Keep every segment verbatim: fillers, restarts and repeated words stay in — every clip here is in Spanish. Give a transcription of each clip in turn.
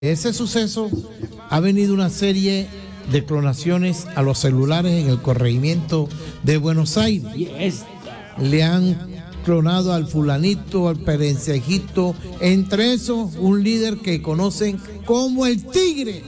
Ese suceso ha venido una serie de clonaciones a los celulares en el corregimiento de Buenos Aires. Le han clonado al fulanito, al perencejito, entre esos un líder que conocen como el Tigre.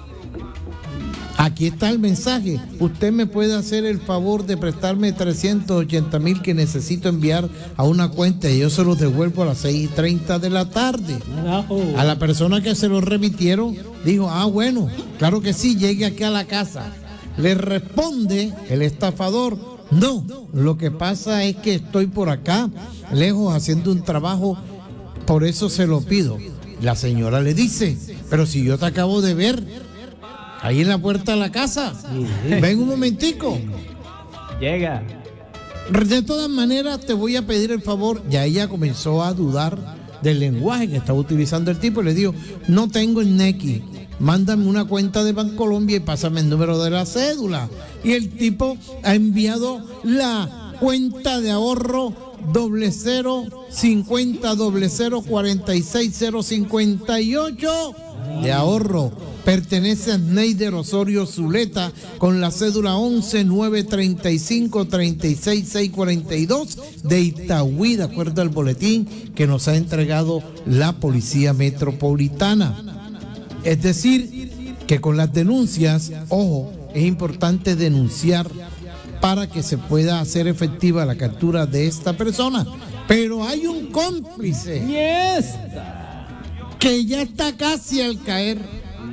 Aquí está el mensaje. Usted me puede hacer el favor de prestarme trescientos ochenta mil que necesito enviar a una cuenta y yo se los devuelvo a las seis y treinta de la tarde. A la persona que se los remitieron dijo, ah, bueno, claro que sí, llegue aquí a la casa. Le responde el estafador, no, lo que pasa es que estoy por acá, lejos, haciendo un trabajo, por eso se lo pido. La señora le dice, pero si yo te acabo de ver ahí en la puerta de la casa, ven un momentico. Llega. De todas maneras, te voy a pedir el favor. Ya ella comenzó a dudar del lenguaje que estaba utilizando el tipo y le dijo, no tengo el Nequi, mándame una cuenta de Bancolombia y pásame el número de la cédula. Y el tipo ha enviado la cuenta de ahorro doble cero cincuenta doble cero cuarenta y seis cero cincuenta y ocho de ahorro. Pertenece a Neider Osorio Zuleta con la cédula once nueve treinta y cinco treinta y seis seiscientos cuarenta y dos de Itagüí, de acuerdo al boletín que nos ha entregado la Policía Metropolitana. Es decir, que con las denuncias, ojo, es importante denunciar para que se pueda hacer efectiva la captura de esta persona. Pero hay un cómplice Yes. que ya está casi al caer.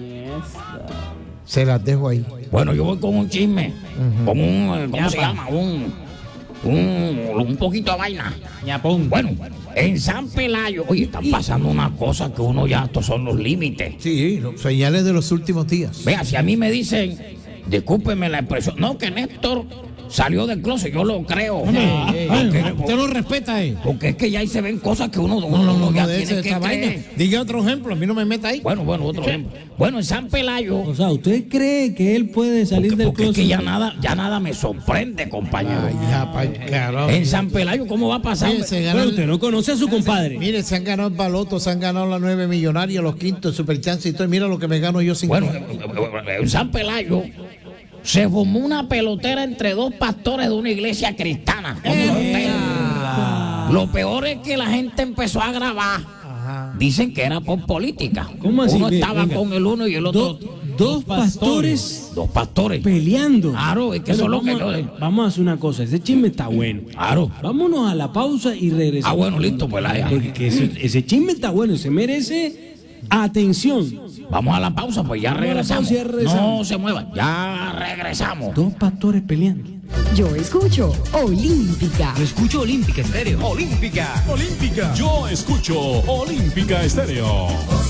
Se las dejo ahí. Bueno, yo voy con un chisme, uh-huh. con un, ¿cómo se llama? Un, un, un poquito de vaina. Ñapón. Bueno, en San Pelayo, oye, están pasando una cosa que uno ya, estos son los límites. Sí, los señales de los últimos días. Vea, si a mí me dicen, discúlpeme la expresión, no, que Néstor salió del closet, yo lo creo. Hey, hey, porque, hey, usted lo respeta, eh. Porque es que ya ahí se ven cosas que uno, uno no, no, no, ya no de tiene ese, que creer. Diga otro ejemplo, a mí no me meta ahí. Bueno, bueno, otro ejemplo. Bueno, en San Pelayo. O sea, ¿usted cree que él puede salir porque, del porque closet? es que ya nada, ya nada me sorprende, compañero. Ay, ya, pa, carajo. En San Pelayo, ¿cómo va a pasar? Mire, se ganó, Pero usted no conoce a su compadre. Mire, se han ganado el baloto, se han ganado la nueve millonaria, los quintos, el superchance y todo. Mira lo que me gano yo sin. Bueno, en San Pelayo se formó una pelotera entre dos pastores de una iglesia cristiana. Eh, Lo peor es que la gente empezó a grabar. Ajá. Dicen que era por política. ¿Cómo así? Uno estaba Venga. con el uno y el otro. Do, dos pastores Dos pastores. peleando. Claro, es que Bueno, eso es lo vamos, que. a- vamos a hacer una cosa. Ese chisme está bueno. Claro. Vámonos a la pausa y regresamos. Ah, bueno, listo, pues la ya. Porque que ese, ese chisme está bueno. Se merece atención. Vamos a la pausa, pues ya Vamos a la regresamos. pausa y ya regresamos. No se muevan, ya regresamos. Dos pastores peleando. Yo escucho Olímpica. Yo escucho Olímpica Estéreo. Olímpica. Olímpica. Yo escucho Olímpica Estéreo.